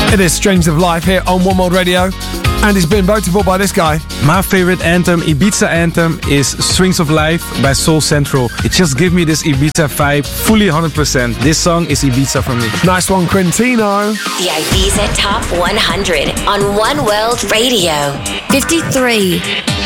It is Strings of Life here on One World Radio, and it's been voted for by this guy. My favorite anthem, Ibiza anthem, is Strings of Life by Soul Central. It just gives me this Ibiza vibe, fully 100%. This song is Ibiza for me. Nice one, Quintino. The Ibiza Top 100 on One World Radio. 53.